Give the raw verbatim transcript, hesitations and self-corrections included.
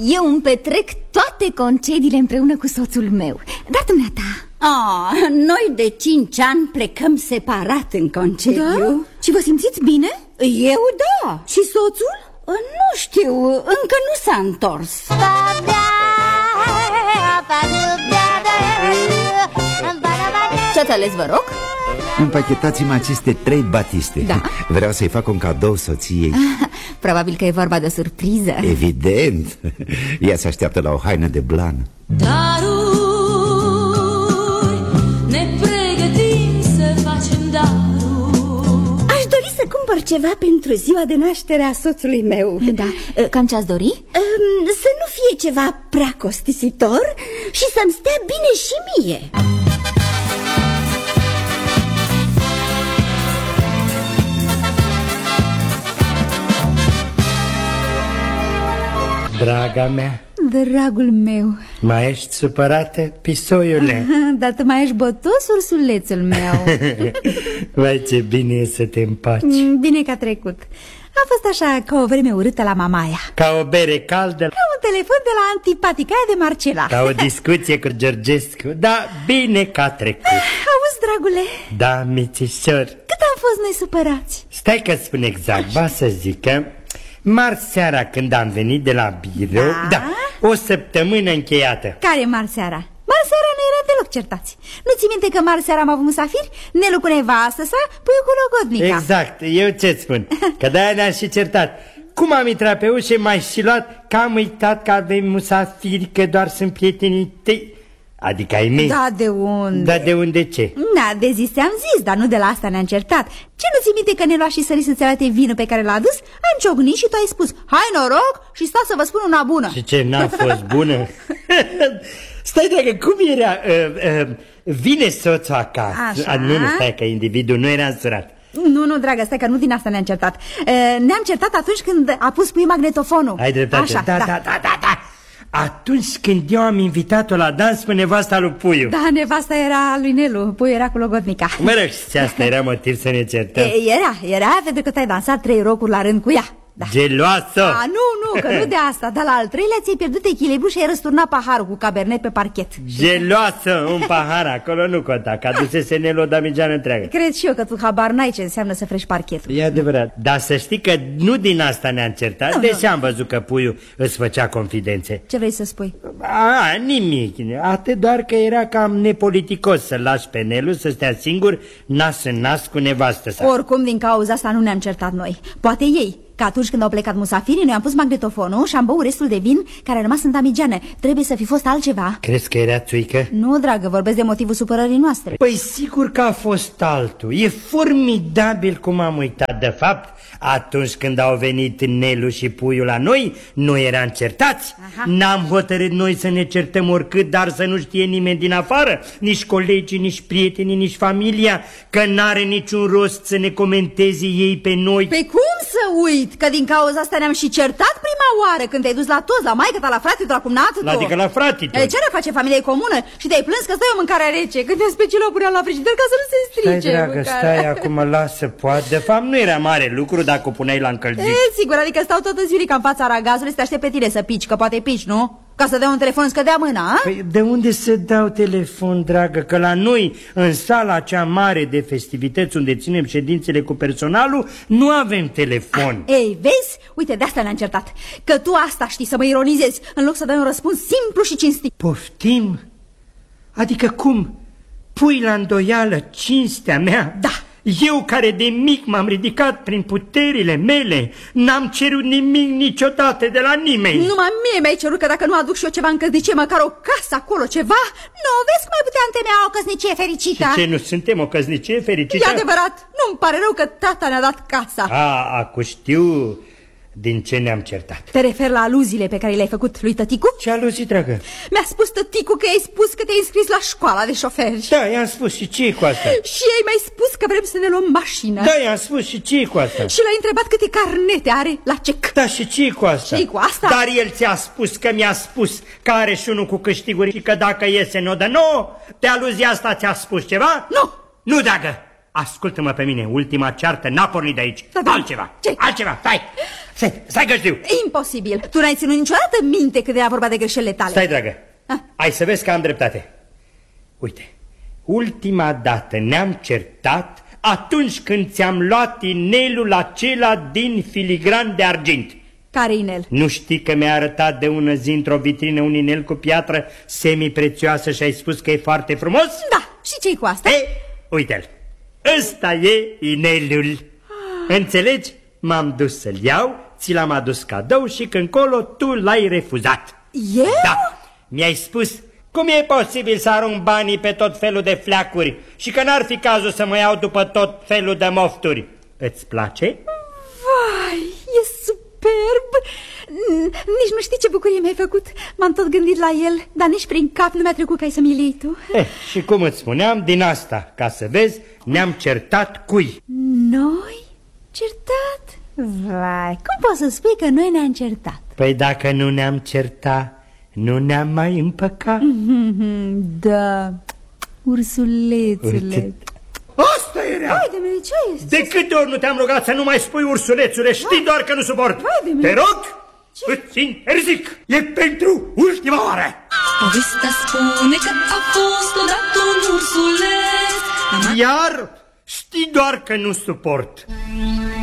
Eu îmi petrec toate concediile împreună cu soțul meu. Dar dumneata? Ah, noi de cinci ani plecăm separat în concediu. Da? Și vă simțiți bine? Eu da. Și soțul? Nu știu, încă nu s-a întors. Ce-ați ales, vă rog? Împachetați-mi aceste trei batiste. Da. Vreau să-i fac un cadou soției. Probabil că e vorba de o surpriză. Evident. Ea se așteaptă la o haină de blană. Daruri, ne pregătim să facem daruri. Aș dori să cumpăr ceva pentru ziua de naștere a soțului meu. Da, cam ce-ați dori? Să nu fie ceva prea costisitor și să-mi stea bine și mie. Draga mea, dragul meu, mai ești supărată, pisoiule? dar tu mai ești bătos, ursulețul meu. Vai, ce bine e să te împaci. Bine că a trecut. A fost așa ca o vreme urâtă la mamaia. Ca o bere caldă. Ca un telefon de la antipatica aia de Marcela. Ca o discuție cu Georgescu. Da, bine că a trecut. Auzi, dragule? Da, mițișor. Cât am fost noi supărați? Stai că spun exact, ba să zic că marți seara când am venit de la birou, da, da o săptămână încheiată. Care marți seara? Marți seara nu era deloc certați. Nu ți minte că marți seara am avut musafiri? Nelu cu nevastă sa, Puiu cu logodnica. Exact, eu ce-ți spun? Că de-aia ne-am și certat. Cum am intrat pe ușă, m-ai și luat că am uitat că avem musafiri, că doar sunt prietenii tăi. Adică ai mei. Da, de unde? Da, de unde ce? Da, de zis te-am zis, dar nu de la asta ne-am certat. Ce nu ți minte că ne lua și sări să-ți arate vinul pe care l-a adus? Am ciocnit și tu ai spus, hai noroc și sta să vă spun una bună. Și ce, n-a fost bună? Stai, dragă, cum era? Uh, uh, vine soțul acasă. Așa. Nu, nu, stai că individul nu era însurat. Nu, nu, dragă, stai că nu din asta ne-am certat. Ne-am certat atunci când a pus Puiu magnetofonul. Ai dreptate. Așa, da, da, da, da, da, da. Atunci când eu am invitat-o la dans pe nevasta lui Puiu. Da, nevasta era lui Nelu, Puiu era cu logodnica. Mă rog, și asta era motiv să ne certăm. E, Era, era pentru că te-ai dansat trei rocuri la rând cu ea. Da. Geloasă! A, nu, nu, că nu de asta, dar la al treilea ți-ai pierdut echilibru și ai răsturnat paharul cu cabernet pe parchet. Geloasă, un pahar, acolo nu conta, că adusese Nelu o damigeană întreagă. Cred și eu că tu habar n-ai ce înseamnă să frești parchetul. E adevărat, dar să știi că nu din asta ne-am certat, nu, deși nu. am văzut că Puiu îți făcea confidențe. Ce vrei să spui? A, nimic, atât doar că era cam nepoliticos să-l lași pe Nelu să stea singur nas în nas cu nevastă sa. Oricum, din cauza asta nu ne-am certat noi. Poate ei. Că atunci când au plecat musafirii, noi am pus magnetofonul și am băut restul de vin care a rămas în damigeană. Trebuie să fi fost altceva. Crezi că era țuică? Nu, dragă, vorbesc de motivul supărării noastre. Păi sigur că a fost altul. E formidabil cum am uitat. De fapt, atunci când au venit Nelu și Puiu la noi, nu eram certați. N-am hotărât noi să ne certăm oricât, dar să nu știe nimeni din afară, nici colegii, nici prietenii, nici familia, că n-are niciun rost să ne comenteze ei pe noi. Pe cum să uit? Că din cauza asta ne-am și certat prima oară când te-ai dus la toți, la maică ta, la frate, la cumnatul tău. Adică la frate. Ce ne face familie comună? Și te-ai plâns că stai o mâncare rece, când te-am special o puneam la frigider ca să nu se strice. Stai, dragă, mâncarea. Stai, acum lasă, poate. De fapt, nu era mare lucru dacă o puneai la încălzit. E, sigur, adică stau toată ziua ca în fața ragazului să te aștept pe tine să pici, că poate pici, nu? Ca să dea un telefon scădea mâna, a? Păi de unde să dau telefon, dragă? Că la noi, în sala cea mare de festivități unde ținem ședințele cu personalul, nu avem telefon. Ah, ei, vezi? Uite, de asta ne-am certat. Că tu asta știi, să mă ironizezi, în loc să dai un răspuns simplu și cinstit. Poftim? Adică cum? Pui la îndoială cinstea mea? Da. Eu care de mic m-am ridicat prin puterile mele, n-am cerut nimic niciodată de la nimeni. Numai mie mi-ai cerut că dacă nu aduc și eu ceva în căsnicie, măcar o casă acolo, ceva, nu, vezi cum mai puteam temea o căsnicie fericită. Și ce, nu suntem o căsnicie fericită? E adevărat, nu-mi pare rău că tata ne-a dat casa. A, acu știu din ce ne-am certat. Te refer la aluziile pe care le-ai făcut lui tăticu? Ce aluzii, dragă? Mi-a spus tăticu că i-ai spus că te-ai înscris la școala de șoferi. Da, i-am spus, și ce-i cu asta? Și ei mi-ai spus că vrem să ne luăm mașină. Da, i-am spus, și ce-i cu asta? Și l-ai întrebat câte carnete are la cec. Da, și ce-i cu asta? Ce-i cu asta? Dar el ți-a spus că mi-a spus că are și unul cu câștiguri și că dacă iese n-o dă nouă. De aluzia asta ți-a spus ceva? Nu. Nu, dragă. ascultă-mă pe mine, ultima ceartă n-a pornit de aici. Da, da. Altceva, Ce? altceva, stai, stai, stai că știu. Imposibil, tu n-ai ținut niciodată minte când era vorba de greșelile tale. Stai, dragă, Ah. ai să vezi că am dreptate. Uite, ultima dată ne-am certat atunci când ți-am luat inelul acela din filigran de argint. Care inel? Nu știi că mi-a arătat de ună zi într-o vitrină un inel cu piatră semi-prețioasă și ai spus că e foarte frumos? Da, și ce-i cu asta? E, uite-l, ăsta e inelul. Înțelegi? M-am dus să-l iau, ți l-am adus cadou și când colo tu l-ai refuzat. Eu? Da, mi-ai spus cum e posibil să arunc banii pe tot felul de fleacuri și că n-ar fi cazul să mă iau după tot felul de mofturi. Îți place? Vai, e superb! Nici nu știi ce bucurie mi-ai făcut. M-am tot gândit la el, dar nici prin cap nu mi-a trecut că ai să-mi iei tu. Eh, și cum îți spuneam, din asta, ca să vezi, ne-am certat cui? Noi? Certat? Vai, cum poți să spui că noi ne-am certat? Păi dacă nu ne-am certat, nu ne-am mai împăcat. Da, ursulețule. Uite. Asta era! Vai de mine, ce este? De câte ori nu te-am rugat să nu mai spui ursulețule, știi doar că nu suport. Vai de mine. Te rog, Ce? îți interzic, e pentru ultima oară. Povestea spune că a fost odată un ursuleț. Iar știi doar că nu suport.